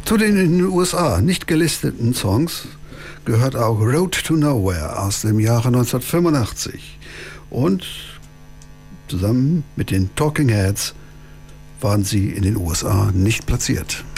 Zu den in den USA nicht gelisteten Songs gehört auch Road to Nowhere aus dem Jahre 1985. Und zusammen mit den Talking Heads waren sie in den USA nicht platziert.